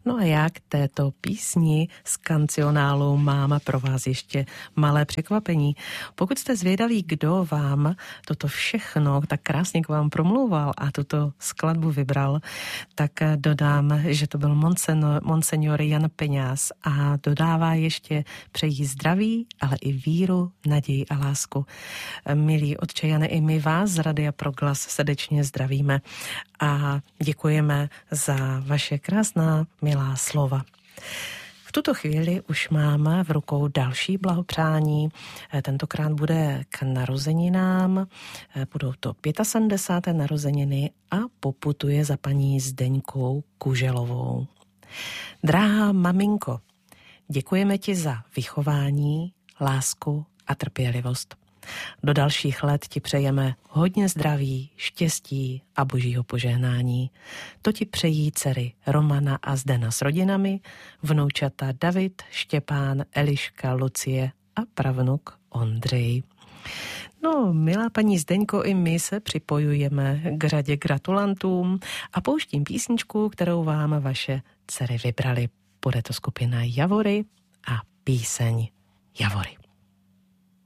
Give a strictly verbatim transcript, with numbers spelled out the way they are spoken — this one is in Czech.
No a já k této písni z kancionálu mám pro vás ještě malé překvapení. Pokud jste zvědaví, kdo vám toto všechno tak krásně k vám promluval a tuto skladbu vybral, tak dodám, že to byl Monsignor, Monsignor Jan Peňáz a dodává ještě přejí zdraví, ale i víru, naději a lásku. Milí otče Jane, i my vás z Radia Proglas srdečně zdravíme a děkujeme za vaše krásná, milá slova. V tuto chvíli už máme v rukou další blahopřání. Tentokrát bude k narozeninám. Budou to sedmdesáté páté narozeniny a poputuje za paní Zdeňkou Kuželovou. Drahá maminko, děkujeme ti za vychování, lásku a trpělivost. Do dalších let ti přejeme hodně zdraví, štěstí a božího požehnání. To ti přejí dcery Romana a Zdena s rodinami, vnoučata David, Štěpán, Eliška, Lucie a pravnuk Ondřej. No, milá paní Zdeňko, i my se připojujeme k řadě gratulantům a pouštím písničku, kterou vám vaše dcery vybrali. Bude to skupina Javory a píseň Javory.